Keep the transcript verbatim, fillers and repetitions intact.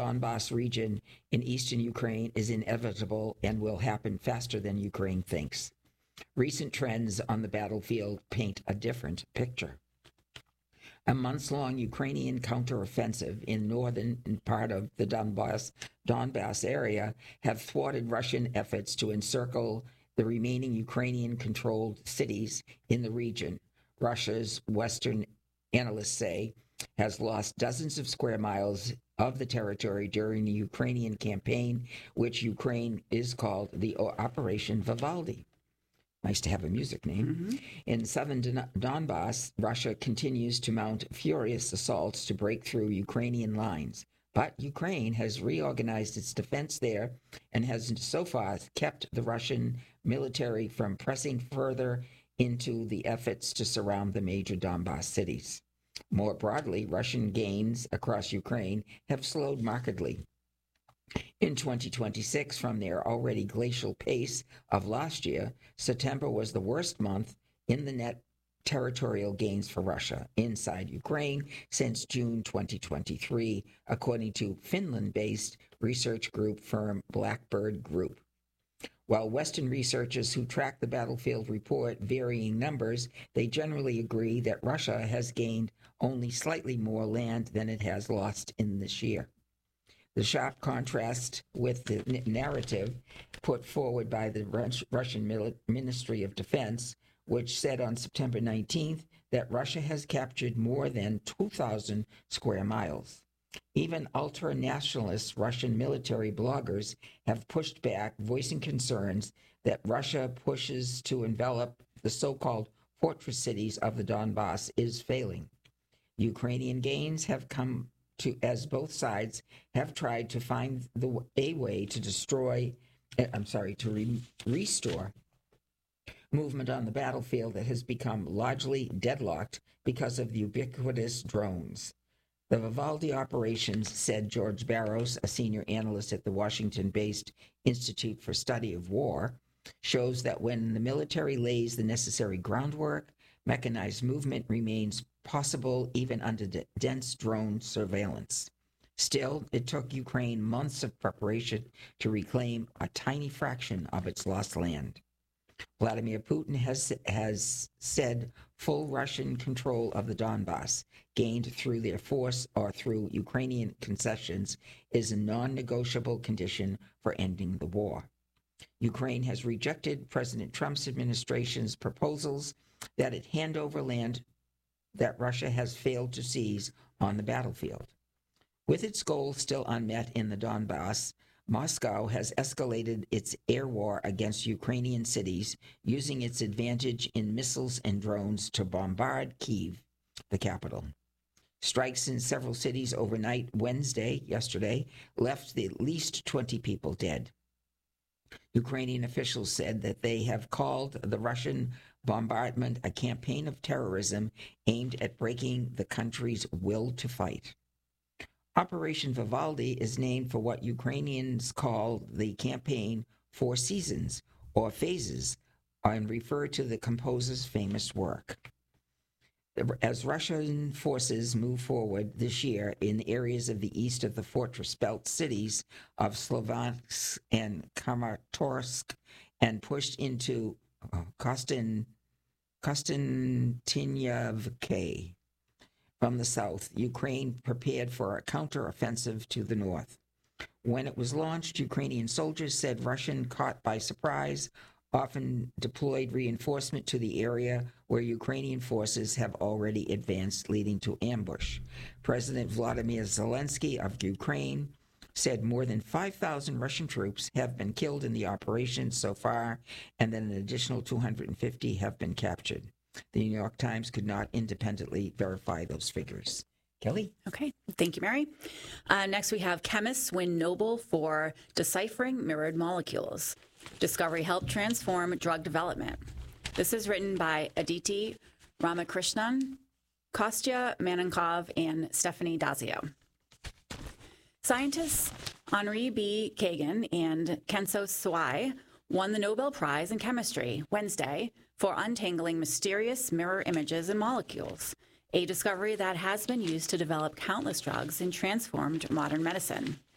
Donbas region in eastern Ukraine is inevitable and will happen faster than Ukraine thinks. Recent trends on the battlefield paint a different picture. A months-long Ukrainian counteroffensive in northern part of the Donbass, Donbass area have thwarted Russian efforts to encircle the remaining Ukrainian-controlled cities in the region. Russia's Western analysts say has lost dozens of square miles of the territory during the Ukrainian campaign, which Ukraine is called the Operation Vivaldi. Nice to have a music name. Mm-hmm. In southern Don- Donbass, Russia continues to mount furious assaults to break through Ukrainian lines. But Ukraine has reorganized its defense there and has so far kept the Russian military from pressing further into the efforts to surround the major Donbass cities. More broadly, Russian gains across Ukraine have slowed markedly. In twenty twenty-six, from their already glacial pace of last year, September was the worst month in the net territorial gains for Russia inside Ukraine since June twenty twenty-three, according to Finland-based research group firm Blackbird Group. While Western researchers who track the battlefield report varying numbers, they generally agree that Russia has gained only slightly more land than it has lost in this year. The sharp contrast with the narrative put forward by the Russian Ministry of Defense, which said on September nineteenth that Russia has captured more than two thousand square miles. Even ultra-nationalist Russian military bloggers have pushed back, voicing concerns that Russia pushes to envelop the so-called fortress cities of the Donbass is failing. Ukrainian gains have come to as both sides have tried to find the a way to destroy, I'm sorry, to re, restore movement on the battlefield that has become largely deadlocked because of the ubiquitous drones. The Vivaldi operations, said George Barrows, a senior analyst at the Washington-based Institute for Study of War, shows that when the military lays the necessary groundwork, mechanized movement remains possible even under d- dense drone surveillance. Still, it took Ukraine months of preparation to reclaim a tiny fraction of its lost land. Vladimir Putin has, has said full Russian control of the Donbass, gained through their force or through Ukrainian concessions, is a non-negotiable condition for ending the war. Ukraine has rejected President Trump's administration's proposals that it hand over land that Russia has failed to seize on the battlefield. With its goals still unmet in the Donbass, Moscow has escalated its air war against Ukrainian cities, using its advantage in missiles and drones to bombard Kyiv, the capital. Strikes in several cities overnight Wednesday, yesterday, left at least twenty people dead. Ukrainian officials said that they have called the Russian bombardment a campaign of terrorism aimed at breaking the country's will to fight. Operation Vivaldi is named for what Ukrainians call the campaign Four Seasons, or phases, and refer to the composer's famous work. As Russian forces move forward this year in areas of the east of the fortress belt cities of Sloviansk and Kramatorsk and pushed into uh, Kostin, Konstantinivka from the south, Ukraine prepared for a counteroffensive to the north. When it was launched, Ukrainian soldiers said Russian caught by surprise often deployed reinforcement to the area where Ukrainian forces have already advanced, leading to ambush. President Vladimir Zelensky of Ukraine said more than five thousand Russian troops have been killed in the operation so far, and that an additional two hundred fifty have been captured. The New York Times could not independently verify those figures. Kelly? Okay, thank you, Mary. Uh, next, we have chemists win Nobel for deciphering mirrored molecules. Discovery helped transform drug development. This is written by Aditi Ramakrishnan, Kostya Manankov, and Stephanie Dazio. Scientists Henri B. Kagan and Kenzo Swai won the Nobel Prize in Chemistry Wednesday for untangling mysterious mirror images in molecules, a discovery that has been used to develop countless drugs and transformed modern medicine.